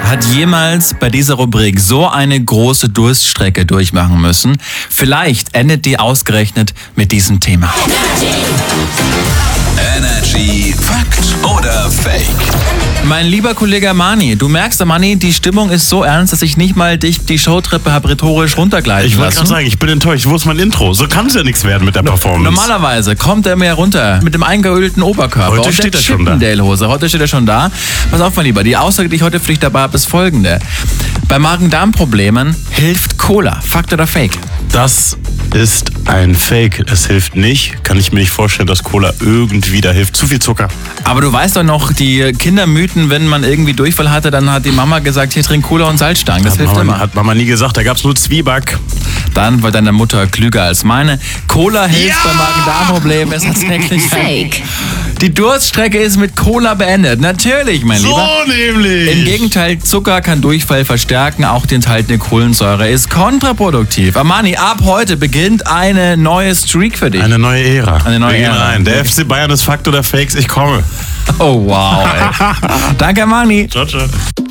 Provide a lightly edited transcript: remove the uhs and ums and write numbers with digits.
hat jemals bei dieser Rubrik so eine große Durststrecke durchmachen müssen? Vielleicht endet die ausgerechnet mit diesem Thema. Energy Fakt oder Fake? Mein lieber Kollege Armani, du merkst, Armani, die Stimmung ist so ernst, dass ich nicht mal dich die Showtreppe habe rhetorisch runtergleiten Ich wollte lassen. gerade sagen, ich bin enttäuscht. Wo ist mein Intro? So kann es ja nichts werden mit der Performance. Normalerweise kommt er mir runter mit dem eingeölten Oberkörper Heute und steht der er schon da. Chippendale-Hose. Heute steht er schon da. Pass auf, mein Lieber, die Aussage, die ich heute für dich dabei habe, ist folgende. Bei Magen-Darm-Problemen hilft Cola. Fakt oder Fake? Das ist ein Fake. Es hilft nicht. Kann ich mir nicht vorstellen, dass Cola irgendwie da hilft. Zu viel Zucker. Aber du weißt doch noch, die Kindermythen, wenn man irgendwie Durchfall hatte, dann hat die Mama gesagt, hier trink Cola und Salzstangen. Das hilft immer. Hat Mama nie gesagt. Da gab es nur Zwieback. Dann war deine Mutter klüger als meine. Cola hilft bei Magen-Darm-Problemen. Es ist tatsächlich Fake. Die Durststrecke ist mit Cola beendet. Natürlich, mein Lieber. So nämlich. Im Gegenteil, Zucker kann Durchfall verstärken. Auch die enthaltene Kohlensäure ist kontraproduktiv. Armani, ab heute beginnt eine neue Streak für dich. Eine neue Ära. Eine neue Wir gehen Ära. rein. Der FC Bayern ist Fakt oder Fakes. Ich komme. Oh, wow. Ey. Danke, Armani. Ciao, ciao.